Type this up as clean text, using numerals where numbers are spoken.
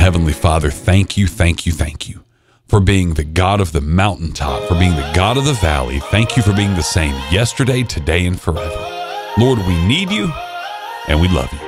Heavenly Father, thank you, thank you, thank you for being the God of the mountaintop, for being the God of the valley. Thank you for being the same yesterday, today, and forever. Lord, we need you and we love you.